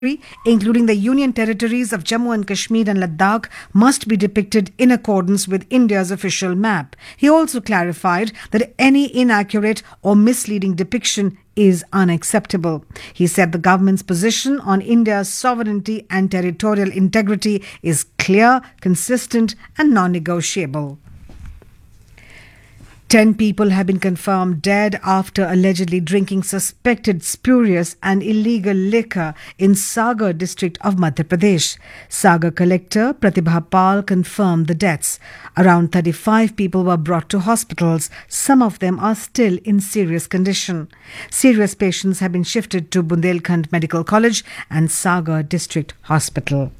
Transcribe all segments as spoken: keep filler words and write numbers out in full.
including the Union territories of Jammu and Kashmir and Ladakh, must be depicted in accordance with India's official map. He also clarified that any inaccurate or misleading depiction is unacceptable. He said the government's position on India's sovereignty and territorial integrity is clear, consistent, and non-negotiable. Ten people have been confirmed dead after allegedly drinking suspected spurious and illegal liquor in Sagar district of Madhya Pradesh. Sagar collector Pratibha Pal confirmed the deaths. Around thirty-five people were brought to hospitals. Some of them are still in serious condition. Serious patients have been shifted to Bundelkhand Medical College and Sagar District Hospital.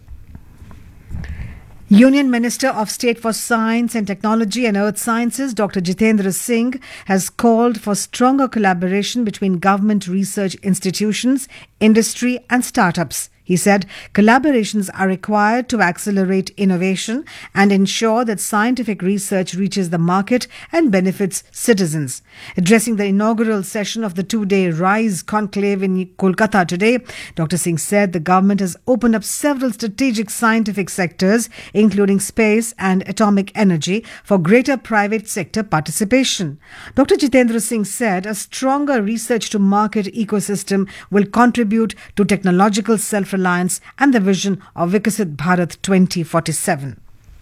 Union Minister of State for Science and Technology and Earth Sciences, Doctor Jitendra Singh, has called for stronger collaboration between government research institutions, industry and startups. He said collaborations are required to accelerate innovation and ensure that scientific research reaches the market and benefits citizens. Addressing the inaugural session of the two-day RISE conclave in Kolkata today, Doctor Singh said the government has opened up several strategic scientific sectors, including space and atomic energy, for greater private sector participation. Doctor Jitendra Singh said a stronger research-to-market ecosystem will contribute to technological self-reliance and the vision of Viksit Bharat twenty forty-seven.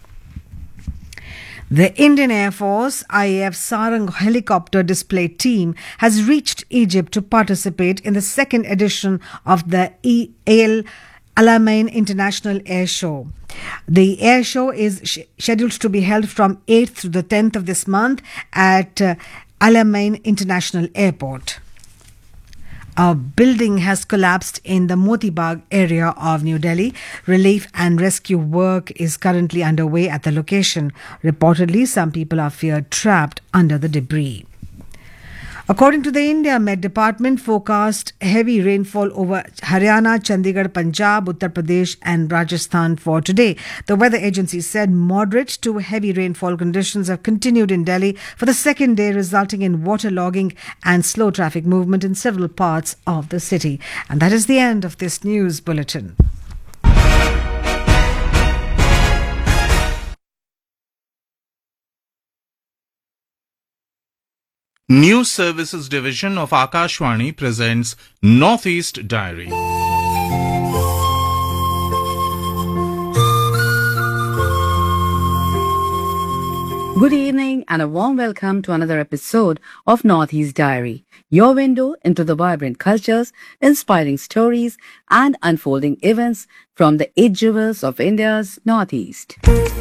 The Indian Air Force I A F Sarang helicopter display team has reached Egypt to participate in the second edition of the E Al Alamein International Air Show. The air show is sh- scheduled to be held from eighth to the tenth of this month at uh, Alamein International Airport. A building has collapsed in the Moti Bagh area of New Delhi. Relief and rescue work is currently underway at the location. Reportedly, some people are feared trapped under the debris. According to the India Met Department, forecast heavy rainfall over Haryana, Chandigarh, Punjab, Uttar Pradesh and Rajasthan for today. The weather agency said moderate to heavy rainfall conditions have continued in Delhi for the second day, resulting in waterlogging and slow traffic movement in several parts of the city. And that is the end of this news bulletin. News Services Division of Akashvani presents Northeast Diary. Good evening and a warm welcome to another episode of Northeast Diary, your window into the vibrant cultures, inspiring stories and unfolding events from the eight jewels of India's Northeast.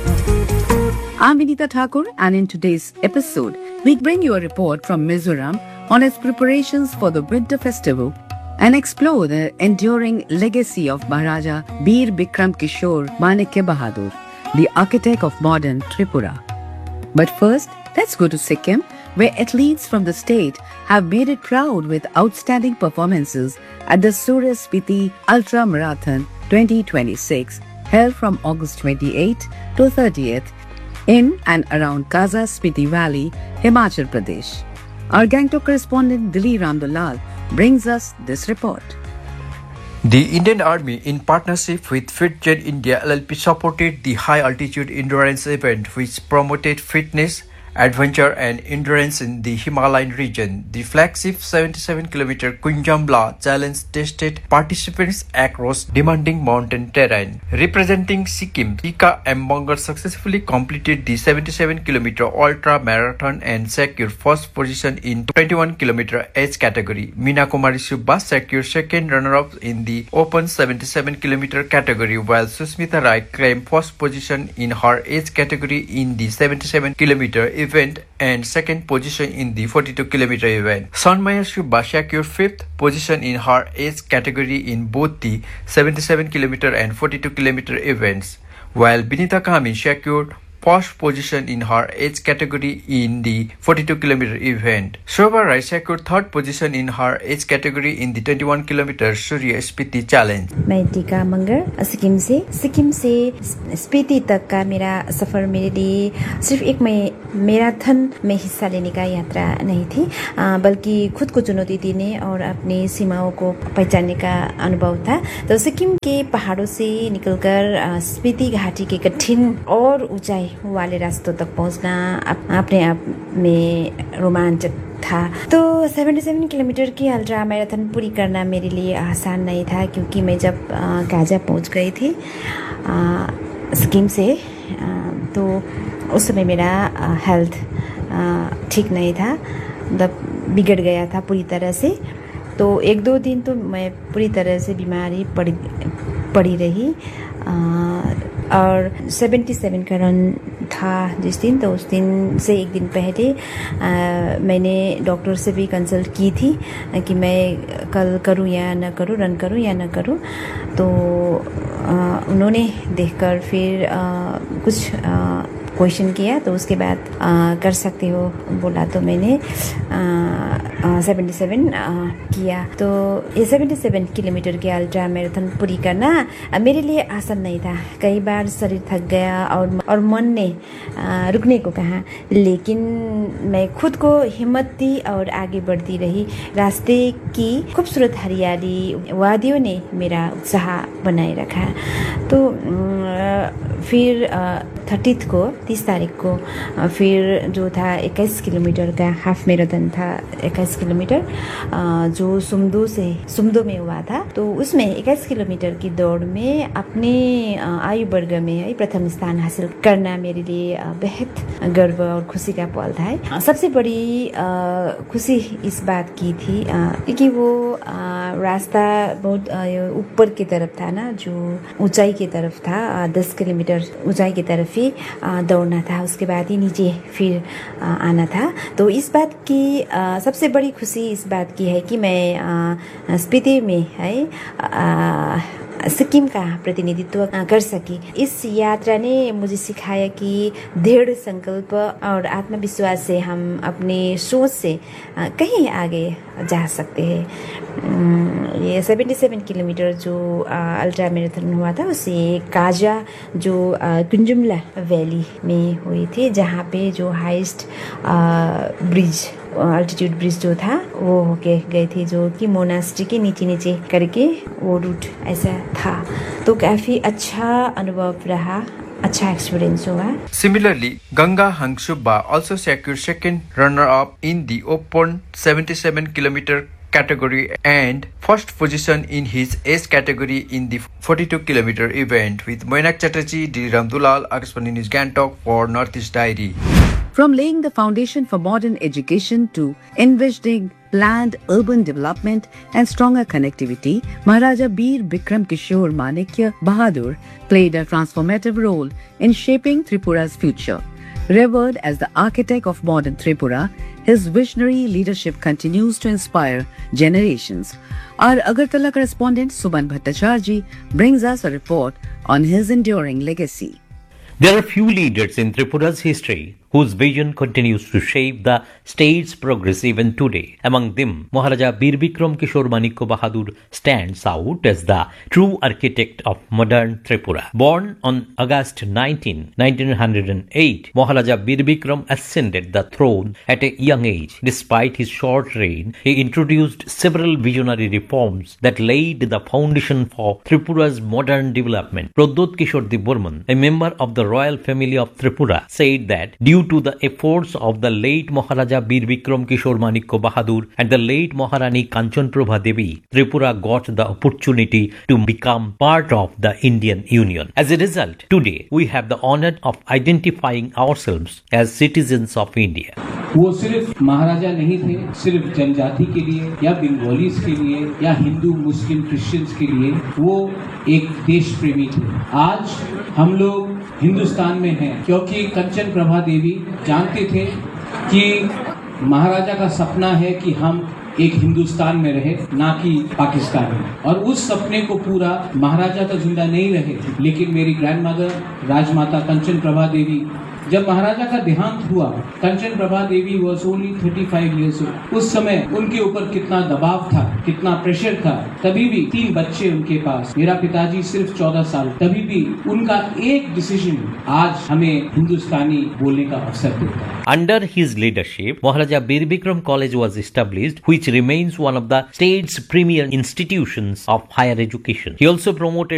I'm Vinita Thakur, and in today's episode, we bring you a report from Mizoram on its preparations for the winter festival and explore the enduring legacy of Maharaja Bir Bikram Kishore Manikya Bahadur, the architect of modern Tripura. But first, let's go to Sikkim, where athletes from the state have made it proud with outstanding performances at the Surya Spiti Ultra Marathon twenty twenty-six, held from August twenty-eighth to thirtieth in and around Kaza Spiti Valley, Himachal Pradesh. Our Gangtok correspondent Dili Ramdulal brings us this report. The Indian Army, in partnership with FitGen India L L P, supported the high-altitude endurance event which promoted fitness, adventure and endurance in the Himalayan region. The flagship seventy-seven kilometer Kunjambla Challenge tested participants across demanding mountain terrain. Representing Sikkim, Tika Mbangar successfully completed the seventy-seven kilometer ultra marathon and secured first position in twenty-one kilometer age category. Meena Kumari Subba secured second runner-up in the open seventy-seven kilometer category, while Susmita Rai claimed first position in her age category in the seventy-seven kilometer event and second position in the forty-two kilometer event. Sanmaya Subba secured fifth position in her age category in both the seventy-seven kilometer and forty-two kilometer events, while Binita Kami secured first position in her age category in the forty-two kilometer event. Shobha Rai secured third position in her age category in the twenty-one kilometer Surya Spiti Challenge. मैं टीका मंगर सिक्किम से सिक्किम से स्पीति तक का मेरा सफ़र मेरे लिए सिर्फ एक मैराथन में हिस्सा लेने का यात्रा नहीं थी, बल्कि खुद को चुनौती देने और अपनी सीमाओं को पहचानने का अनुभव था। तो सिक्किम के पहाड़ों से निकलकर स्पीति घाटी के कठिन और ऊंचाई वाले रास्तों तक पहुंचना अपने आप में रोमांचक था। तो सतहत्तर किलोमीटर की अल्ट्रा मैराथन पूरी करना मेरे लिए आसान नहीं था, क्योंकि मैं जब गाजा पहुंच गई थी सिक्किम से, तो उस समय मेरा हेल्थ ठीक नहीं था, मतलब बिगड़ गया था पूरी तरह से। तो एक दो दिन तो मैं पूरी तरह से बीमारी पड़ी पड़ी रही, और सतहत्तर का रन था जिस दिन, तो उस दिन से एक दिन पहले आ, मैंने डॉक्टर से भी कंसल्ट की थी कि मैं कल करूं या न करूं, रन करूं या न करूं। तो आ, उन्होंने देखकर फिर आ, कुछ आ, क्वेश्चन किया, तो उसके बाद आ, कर सकते हो बोला, तो मैंने सतहत्तर किया। तो ये सतहत्तर किलोमीटर के अल्ट्रा मैराथन पूरी करना मेरे लिए आसान नहीं था। कई बार शरीर थक गया और और मन ने आ, रुकने को कहा, लेकिन मैं खुद को हिम्मत दी और आगे बढ़ती रही। रास्ते की खूबसूरत हरियाली वादियों ने मेरा उत्साह बनाए रखा। तो आ, फिर थर्टीथ को तीस तारीख को फिर जो था इक्कीस किलोमीटर का हाफ मैराथन था, इक्कीस किलोमीटर जो सुमदो से सुमदो में हुआ था। तो उसमें इक्कीस किलोमीटर की दौड़ में अपने आयु वर्ग में प्रथम स्थान हासिल करना मेरे लिए बेहद गर्व और खुशी का पल था। सबसे बड़ी खुशी इस बात की थी क्योंकि वो रास्ता बहुत ऊपर की तरफ था ना, जो ऊंचाई की तरफ था, दस किलोमीटर ऊंचाई की तरफ ही दौड़ना था, उसके बाद ही नीचे फिर आना था। तो इस बात की सबसे बड़ी खुशी इस बात की है कि मैं स्पीति में है सिक्किम का प्रतिनिधित्व कर सकी। इस यात्रा ने मुझे सिखाया कि दृढ़ संकल्प और आत्मविश्वास से हम अपने सोच से कहीं आगे जा सकते हैं। ये सतहत्तर किलोमीटर जो अल्ट्रा मैराथन हुआ था, उसे काजा जो कुंजुमला वैली में हुई थी, जहाँ पे जो हाईएस्ट ब्रिज अल्टीट्यूड ब्रिज जो था वो होके गई थी, जो कि मोनास्ट्री के नीचे नीचे करके वो रूट ऐसा था। तो काफी अच्छा अनुभव रहा, अच्छा एक्सपीरियंस हुआ। Similarly, Ganga Hangsubba also secured second runner-up in the open seventy-seven kilometer category and first position in his age category in the forty-two kilometer event with Moinak Chatterjee, D. Ramdulal, Akashvani News Gangtok for Northeast Diary. From laying the foundation for modern education to envisioning planned urban development and stronger connectivity, Maharaja Bir Bikram Kishore Manikya Bahadur played a transformative role in shaping Tripura's future. Revered as the architect of modern Tripura, his visionary leadership continues to inspire generations. Our Agartala correspondent Suban Bhattacharjee brings us a report on his enduring legacy. There are few leaders in Tripura's history whose vision continues to shape the state's progress even today. Among them, Maharaja Bir Bikram Kishore Manikya Bahadur stands out as the true architect of modern Tripura. Born on August nineteenth, nineteen oh eight, Maharaja Bir Bikram ascended the throne at a young age. Despite his short reign, he introduced several visionary reforms that laid the foundation for Tripura's modern development. Pradot Kishore Deborman, a member of the royal family of Tripura, said that due to the efforts of the late Maharaja Bir Bikram Kishore Manikya Bahadur and the late Maharani Kanchan Prabha Devi, Tripura got the opportunity to become part of the Indian Union. As a result, today we have the honor of identifying ourselves as citizens of India. वो सिर्फ महाराजा नहीं थे, सिर्फ जनजाति के लिए या Bengalis के लिए या हिंदू मुस्लिम क्रिश्चियंस के लिए, वो एक देश प्रेमी थे। आज हम लोग हिंदुस्तान में हैं क्योंकि कंचन प्रभा देवी जानते थे कि महाराजा का सपना है कि हम एक हिंदुस्तान में रहे, ना कि पाकिस्तान में। और उस सपने को पूरा महाराजा तो जिंदा नहीं रहे, लेकिन मेरी ग्रैंडमदर राजमाता कंचन प्रभा देवी जब महाराजा का देहांत हुआ, कंचन प्रभा देवी was only thirty five years old. उस समय उनके ऊपर कितना दबाव था, कितना प्रेशर था, तभी भी तीन बच्चे उनके पास, मेरा पिताजी सिर्फ चौदह साल, तभी भी उनका एक डिसीजन आज हमें हिंदुस्तानी बोलने का अवसर देता है। Under his leadership, Maharaja Bir Bikram College was established, which remains one of the state's premier institutions of higher education. He also promoted